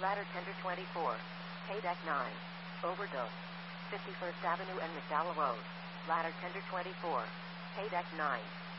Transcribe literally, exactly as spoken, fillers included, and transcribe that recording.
Ladder Tender twenty-four. Paydeck nine. Overdose. fifty-first Avenue and McDowell Road. Ladder Tender twenty-four. Paydeck nine.